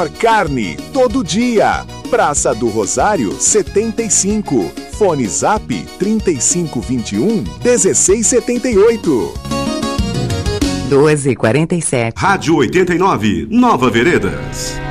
Carne, todo dia. Praça do Rosário, 75. Fone Zap, 3521-1678. 12h47. Rádio 89, Nova Veredas.